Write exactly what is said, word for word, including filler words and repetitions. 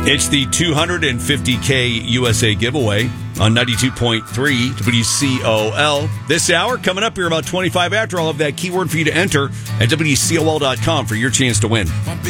It's the two hundred fifty K U S A giveaway on ninety-two point three W C O L. This hour, coming up here about twenty-five after, I'll have that keyword for you to enter at W C O L dot com for your chance to win.